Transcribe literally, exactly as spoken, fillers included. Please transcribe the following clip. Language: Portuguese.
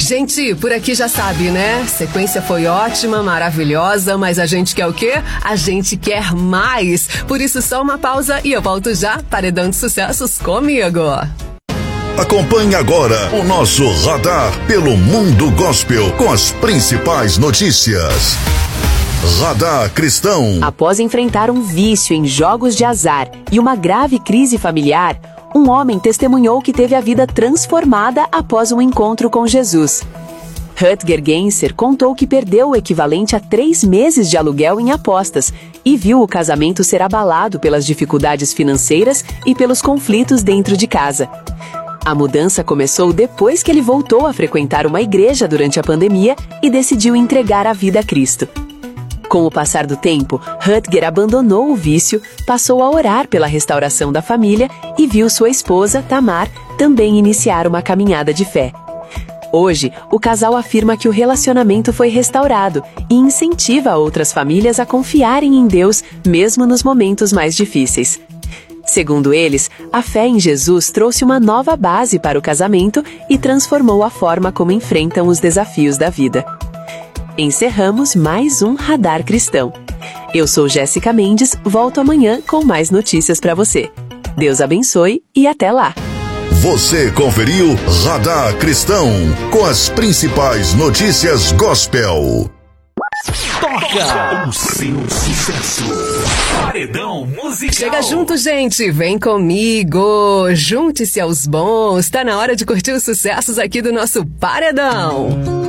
Gente, por aqui já sabe, né? Sequência foi ótima, maravilhosa, mas a gente quer o quê? A gente quer mais. Por isso, só uma pausa e eu volto já. Paredão de Sucessos comigo. Acompanhe agora o nosso radar pelo mundo gospel com as principais notícias. Radar Cristão. Após enfrentar um vício em jogos de azar e uma grave crise familiar, um homem testemunhou que teve a vida transformada após um encontro com Jesus. Rutger Genser contou que perdeu o equivalente a três meses de aluguel em apostas e viu o casamento ser abalado pelas dificuldades financeiras e pelos conflitos dentro de casa. A mudança começou depois que ele voltou a frequentar uma igreja durante a pandemia e decidiu entregar a vida a Cristo. Com o passar do tempo, Rutger abandonou o vício, passou a orar pela restauração da família e viu sua esposa, Tamar, também iniciar uma caminhada de fé. Hoje, o casal afirma que o relacionamento foi restaurado e incentiva outras famílias a confiarem em Deus, mesmo nos momentos mais difíceis. Segundo eles, a fé em Jesus trouxe uma nova base para o casamento e transformou a forma como enfrentam os desafios da vida. Encerramos mais um Radar Cristão. Eu sou Jéssica Mendes, volto amanhã com mais notícias para você. Deus abençoe e até lá! Você conferiu Radar Cristão com as principais notícias gospel. Toca o seu sucesso. Paredão musical. Chega junto, gente. Vem comigo. Junte-se aos bons. Tá na hora de curtir os sucessos aqui do nosso Paredão.